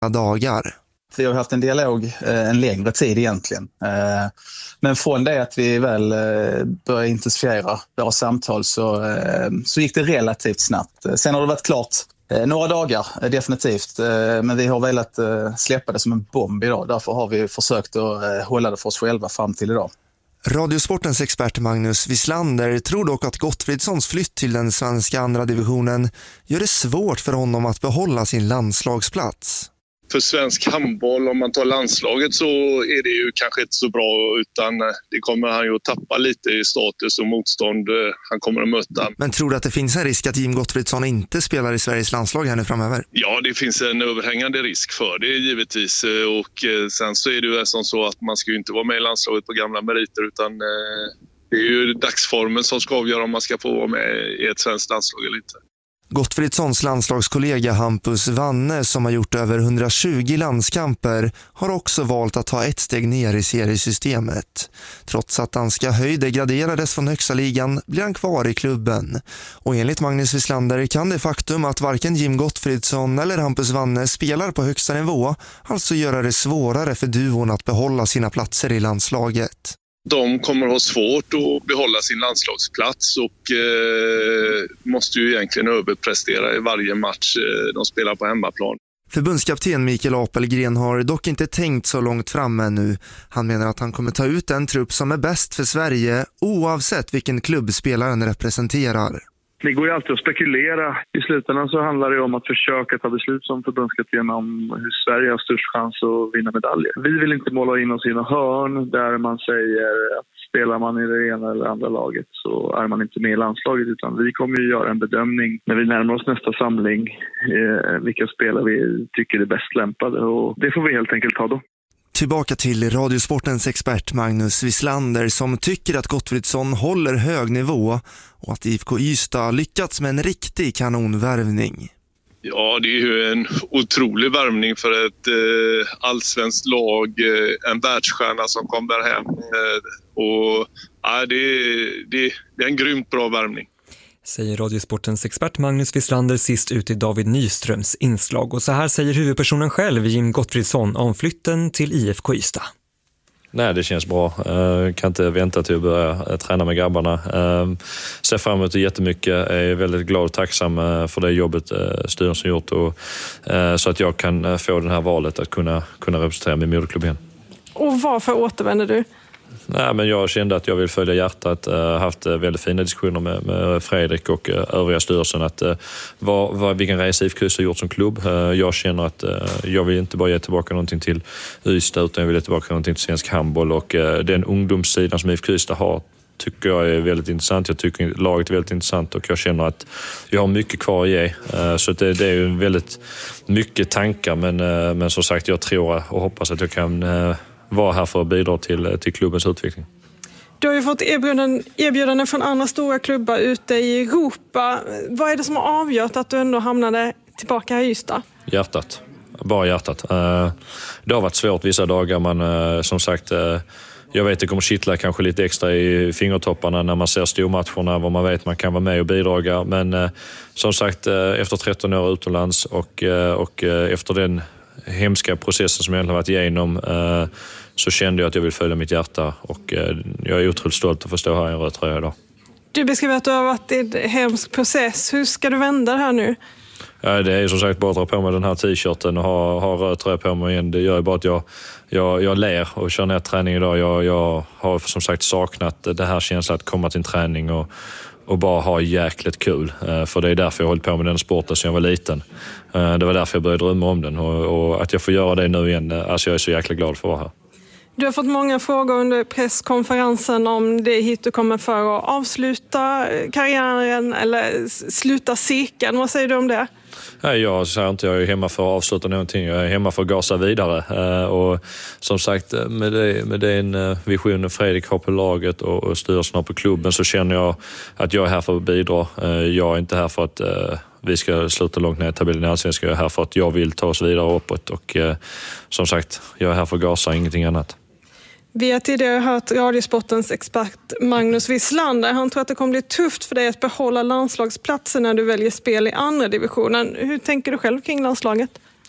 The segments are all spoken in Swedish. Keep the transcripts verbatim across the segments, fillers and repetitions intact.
dagar. Vi har haft en dialog en längre tid egentligen. Men från det att vi väl började intensifiera våra samtal så, så gick det relativt snabbt. Sen har det varit klart några dagar definitivt. Men vi har velat släppa det som en bomb idag. Därför har vi försökt att hålla det för oss själva fram till idag. Radiosportens expert Magnus Wislander tror dock att Gottfridssons flytt till den svenska andra divisionen gör det svårt för honom att behålla sin landslagsplats. För svensk handboll, om man tar landslaget, så är det ju kanske inte så bra, utan det kommer han ju att tappa lite i status och motstånd han kommer att möta. Men tror du att det finns en risk att Jim Gottfridsson inte spelar i Sveriges landslag här nu framöver? Ja, det finns en överhängande risk för det givetvis, och sen så är det ju som så att man ska ju inte vara med i landslaget på gamla meriter, utan det är ju dagsformen som ska avgöra om man ska få vara med i ett svenskt landslag eller inte. Gottfridssons landslagskollega Hampus Wanne, som har gjort över hundratjugo landskamper, har också valt att ta ett steg ner i seriesystemet. Trots att danska höjd degraderades från högsta ligan blir han kvar i klubben. Och enligt Magnus Wislander kan det faktum att varken Jim Gottfridsson eller Hampus Wanne spelar på högsta nivå alltså göra det svårare för duon att behålla sina platser i landslaget. De kommer att ha svårt att behålla sin landslagsplats och eh, måste ju egentligen överprestera i varje match eh, de spelar på hemmaplan. Förbundskapten Mikael Apelgren har dock inte tänkt så långt fram ännu. Han menar att han kommer ta ut en trupp som är bäst för Sverige oavsett vilken klubb spelaren representerar. Det går ju alltid att spekulera. I slutändan så handlar det om att försöka ta beslut som förbundskapten om hur Sverige har störst chans att vinna medaljer. Vi vill inte måla in oss i några hörn där man säger att spelar man i det ena eller andra laget så är man inte med i landslaget, utan vi kommer ju göra en bedömning när vi närmar oss nästa samling eh, vilka spelare vi tycker är bäst lämpade, och det får vi helt enkelt ta då. Tillbaka till Radiosportens expert Magnus Wislander, som tycker att Gottfridsson håller hög nivå och att I F K Ystad lyckats med en riktig kanonvärvning. Ja, det är ju en otrolig värvning för ett eh, allsvenskt lag, eh, en världsstjärna som kommer hem. Eh, och ja, det, det, det är en grymt bra värvning. Säger Radiosportens expert Magnus Wislander sist ut i David Nyströms inslag. Och så här säger huvudpersonen själv, Jim Gottfridsson, om flytten till I F K Ystad. Nej, det känns bra. Jag kan inte vänta till att börja träna med grabbarna. Ser fram emot det jättemycket. Jag är väldigt glad och tacksam för det jobbet styrelsen gjort. Och, så att jag kan få det här valet att kunna, kunna representera min moderklubb igen. Och varför återvänder du? Nej, men jag kände att jag vill följa hjärtat. Jag har haft väldigt fina diskussioner med, med Fredrik och övriga styrelsen att vad, vad, vilken resa I F K Ystad har gjort som klubb. Jag känner att jag vill inte bara ge tillbaka någonting till Ystad, utan jag vill ge tillbaka någonting till svensk handboll, och den ungdomssidan som I F K Ystad har tycker jag är väldigt intressant. Jag tycker laget är väldigt intressant och jag känner att jag har mycket kvar att ge. Så det, det är ju väldigt mycket tankar, men, men som sagt, jag tror och hoppas att jag kan vara här för att bidra till, till klubbens utveckling. Du har ju fått erbjudanden, erbjudanden från andra stora klubbar ute i Europa. Vad är det som har avgjort att du ändå hamnade tillbaka i Ystad? Hjärtat. Bara hjärtat. Det har varit svårt vissa dagar, men som sagt, jag vet att det kommer kittla kanske lite extra i fingertopparna när man ser stormatcherna, vad man vet man kan vara med och bidraga. Men som sagt, efter tretton år utomlands och, och efter den hemska processen som jag har varit igenom, eh, så kände jag att jag vill följa mitt hjärta, och eh, jag är otroligt stolt att få stå här i en röd tröja idag. Du beskriver att du har varit i en hemsk process. Hur ska du vända det här nu? Ja, det är som sagt bara att dra på mig den här t-shirten och ha, ha röd tröja på mig igen. Det gör ju bara att jag, jag, jag ler och kör ner träning idag. Jag, jag har som sagt saknat det här känslan att komma till en träning och och bara ha jäkligt kul. För det är därför jag hållit på med den sporten sedan jag var liten. Det var därför jag började drömma om den. Och, och att jag får göra det nu igen, alltså jag är så jäkla glad för att vara här. Du har fått många frågor under presskonferensen om det hit du kommer för att avsluta karriären eller sluta cirkeln. Vad säger du om det? Nej, jag säger inte jag är hemma för att avsluta någonting. Jag är hemma för att gasa vidare. Och som sagt, med, det, med den visionen Fredrik har på laget och, och styrelsen har på klubben, så känner jag att jag är här för att bidra. Jag är inte här för att vi ska sluta långt ner i tabellen i Allsvenskan. Jag är här för att jag vill ta oss vidare uppåt. Och som sagt, jag är här för att gasa, ingenting annat. Vi har tidigare hört Radiosportens expert Magnus Wislander. Han tror att det kommer bli tufft för dig att behålla landslagsplatsen när du väljer spel i andra divisionen. Hur tänker du själv kring landslaget?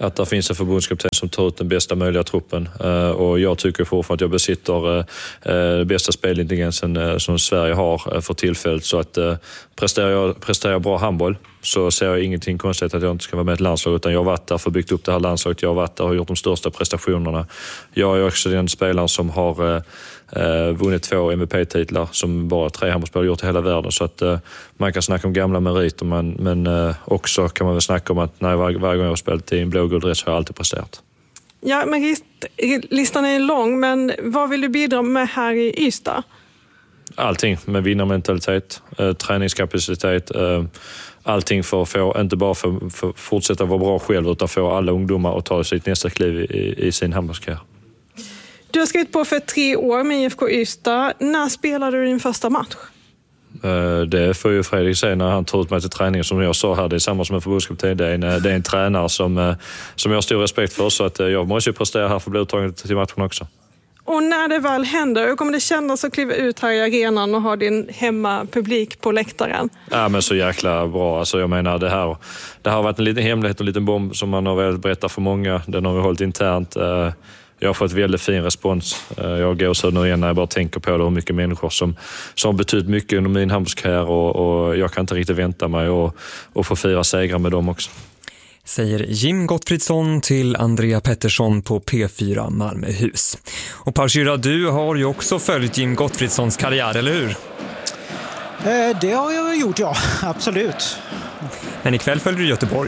att det finns en förbundskapten som tar ut den bästa möjliga truppen. Och jag tycker fortfarande att jag besitter den bästa spelintelligensen som Sverige har för tillfället. Så att presterar jag, presterar jag bra handboll så ser jag ingenting konstigt att jag inte ska vara med i ett landslag, utan jag har varit där för att bygga upp det här landslaget. Jag har varit där och har gjort de största prestationerna. Jag är också den spelaren som har eh, vunnit två M V P-titlar som bara tre handbollsspelare gjort i hela världen. Så att eh, man kan snacka om gamla meriter, men, men eh, också kan man väl snacka om att när varje, varje gång jag har spelat i en blågul dress har jag alltid presterat. Ja, men listan är lång, men vad vill du bidra med här i Ystad? Allting med vinnarmentalitet, eh, träningskapacitet, eh, allting för att få, inte bara för, för att fortsätta vara bra själv, utan få alla ungdomar att ta sitt nästa kliv i, i sin handbollskarriär. Du har skrivit på för tre år med I F K Ystad. När spelade du din första match? Eh, det får ju Fredrik säga när han tog ut mig till träning. Som jag sa här, det är samma som en förbundskapten. Det är en, det är en tränare som, som jag har stor respekt för, så att jag måste ju prestera här för att bli uttagen till matchen också. Och när det väl händer, hur kommer det kännas att kliva ut här i arenan och ha din hemmapublik på läktaren? Ja, men så jäkla bra. Alltså, jag menar, det här, det här har varit en liten hemlighet och en liten bomb som man har velat berätta för många. Den har vi hållit internt. Jag har fått väldigt fin respons. Jag går så nu igen när jag bara tänker på det, hur mycket människor som, som har betytt mycket under min handbollskarriär, och, och jag kan inte riktigt vänta mig och, och få fira segrar med dem också. Säger Jim Gottfridsson till Andrea Pettersson på P fyra Malmöhus. Och Parshira, du har ju också följt Jim Gottfridssons karriär, eller hur? Eh, det har jag gjort, ja. Absolut. Men ikväll följer du Göteborg.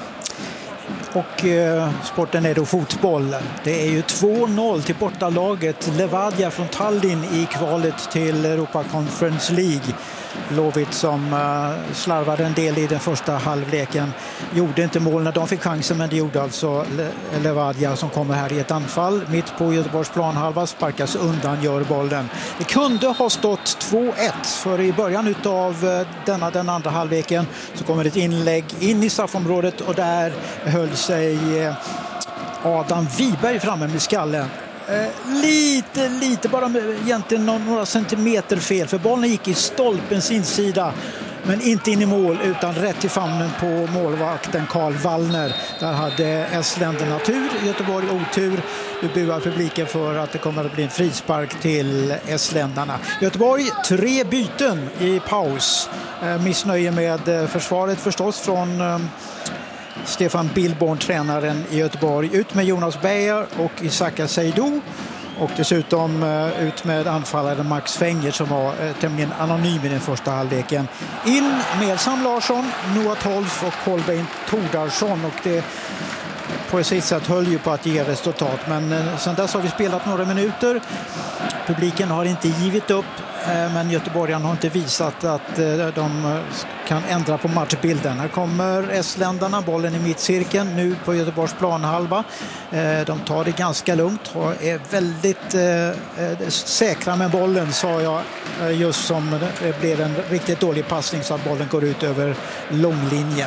Och eh, sporten är då fotboll. Det är ju två noll till bortalaget Levadia från Tallinn i kvalet till Europa Conference League. Lovit som uh, slarvade en del i den första halvleken. Gjorde inte mål när de fick chansen, men det gjorde alltså Le- Levadia som kommer här i ett anfall. Mitt på Göteborgs planhalva, sparkas undan, gör bollen. Det kunde ha stått två ett, för i början av uh, denna, den andra halvleken så kommer ett inlägg in i straffområdet, och där höll sig uh, Adam Wiberg framme med skallen. Eh, lite, lite, bara egentligen några centimeter fel, för bollen gick i stolpens insida, men inte in i mål utan rätt i famnen på målvakten Karl Wallner. Där hade S-länderna tur, Göteborg otur. Nu buar publiken för att det kommer att bli en frispark till S-länderna. Göteborg, tre byten i paus. Eh, missnöje med försvaret förstås från eh, Stefan Billborn, tränaren i Göteborg. Ut med Jonas Beyer och Isaka Seydou. Och dessutom uh, ut med anfallaren Max Fenger som var uh, tämligen anonym i den första halvleken. In med Sam Larsson, Noah Tolf och Kolbeinn Tordarsson. Och det på sitt sätt höll ju på att ge resultat. Men uh, sen dess har vi spelat några minuter. Publiken har inte givit upp. Men Göteborgarna har inte visat att de kan ändra på matchbilden. Här kommer S-ländarna, bollen i mittcirkeln nu på Göteborgs planhalva. De tar det ganska lugnt och är väldigt säkra med bollen, sa jag, just som det blev en riktigt dålig passning så att bollen går ut över långlinjen.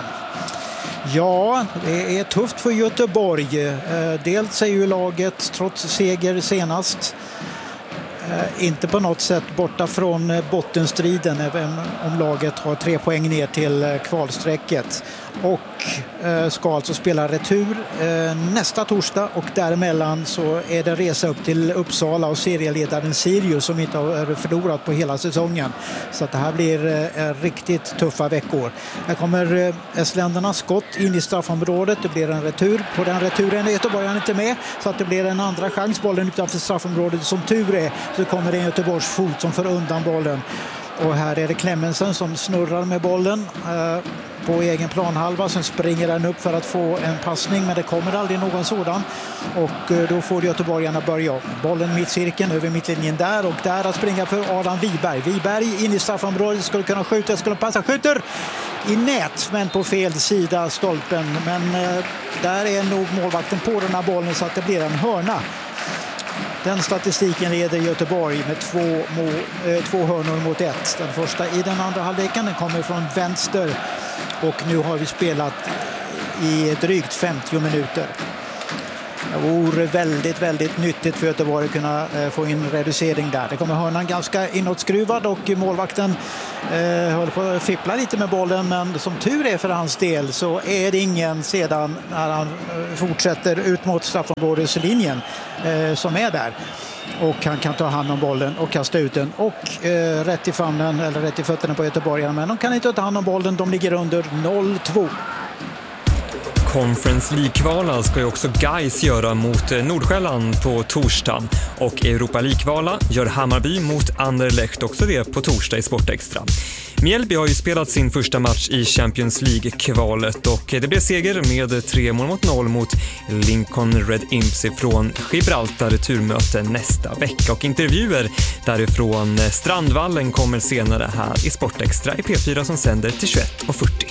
Ja, det är tufft för Göteborg. Dels är ju laget, trots seger senast, inte på något sätt borta från bottenstriden, även om laget har tre poäng ner till kvalsträcket. Och ska alltså spela retur nästa torsdag, och däremellan så är det resa upp till Uppsala och serieledaren Sirius som inte har förlorat på hela säsongen. Så att det här blir riktigt tuffa veckor. Här kommer S-länderna skott in i straffområdet. Det blir en retur. På den returen är Göteborg inte med, så att det blir en andra chans. Bollen utanför straffområdet. Som tur är så kommer det en Göteborgs fot som för undan bollen. Och här är det Klemmensen som snurrar med bollen eh, på egen planhalva. Sen springer den upp för att få en passning, men det kommer aldrig någon sådan. Och eh, då får Göteborgarna börja om. Bollen mittcirkeln över mittlinjen där, och där att springa för Adam Wiberg. Wiberg in i straffområdet, skulle kunna skjuta, skulle passa, skjuter i nät, men på fel sida stolpen. Men eh, där är nog målvakten på den här bollen, så att det blir en hörna. Den statistiken leder Göteborg med två, må, eh, två hörnor mot ett. Den första i den andra halvleken, den kommer från vänster, och nu har vi spelat i drygt femtio minuter. Det vore väldigt, väldigt nyttigt för Göteborg att kunna eh, få in reducering där. Det kommer hörnan ganska inåtskruvad och målvakten eh, håller på att fippla lite med bollen, men som tur är för hans del så är det ingen sedan när han eh, fortsätter ut mot straffområdeslinjen eh, som är där. Och han kan ta hand om bollen och kasta ut den och eh, rätt i famnen eller rätt i fötterna på Göteborg, men de kan inte ta hand om bollen, de ligger under noll två. Conference League-kvala ska ju också Gais göra mot Nordsjälland på torsdag. Och Europa League-kvala gör Hammarby mot Anderlecht, också det på torsdag i Sportextra. Mjällby har ju spelat sin första match i Champions League-kvalet och det blev seger med tre mål mot noll mot Lincoln Red Imps från Gibraltar, returmöte nästa vecka. Och intervjuer därifrån Strandvallen kommer senare här i Sportextra i P fyra som sänder till tjugoett och fyrtio.